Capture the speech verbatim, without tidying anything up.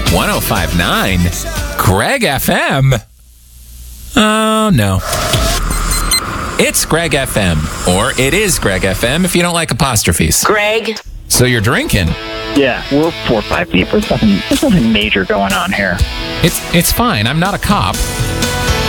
one oh five point nine Greg F M. Oh, no. It's Greg F M, or it is Greg F M if you don't like apostrophes. Greg. So you're drinking. Yeah, we're four or five deep. There's nothing, there's nothing major going on here. It's it's fine. I'm not a cop.